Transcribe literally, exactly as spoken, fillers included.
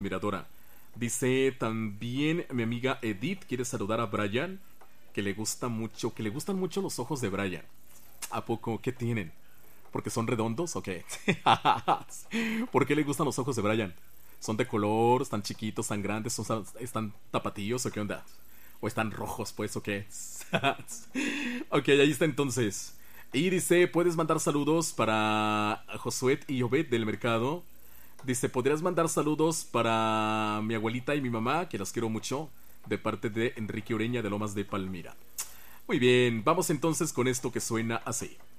admiradora. Dice también mi amiga Edith quiere saludar a Brian, que le gusta mucho, que le gustan mucho los ojos de Brian. ¿A poco? ¿Qué tienen? ¿Porque son redondos o qué? ¿Por qué le gustan los ojos de Brian? ¿Son de color? ¿Están chiquitos? ¿Están grandes? ¿Son, ¿Están tapatíos o qué onda? ¿O están rojos pues o qué? Ok, ahí está entonces. Y dice, puedes mandar saludos para Josué y Obed del mercado. Dice, podrías mandar saludos para mi abuelita y mi mamá, que las quiero mucho, de parte de Enrique Ureña de Lomas de Palmira. Muy bien, vamos entonces con esto que suena así.